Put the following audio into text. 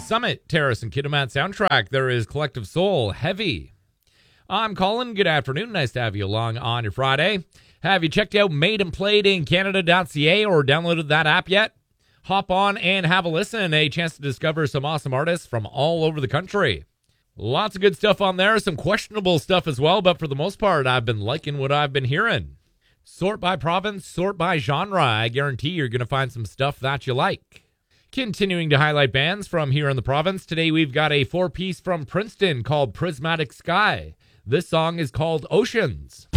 Summit, Terrace, and Kitimat soundtrack. There is Collective Soul, Heavy. I'm Colin. Good afternoon. Nice to have you along on your Friday. Have you checked out Made and Played in Canada.ca or downloaded that app yet? Hop on and have a listen. A chance to discover some awesome artists from all over the country. Lots of good stuff on there. Some questionable stuff as well, but for the most part, I've been liking what I've been hearing. Sort by province, sort by genre. I guarantee you're going to find some stuff that you like. Continuing to highlight bands from here in the province, today we've got a 4-piece from Princeton called Prismatic Sky. This song is called Oceans.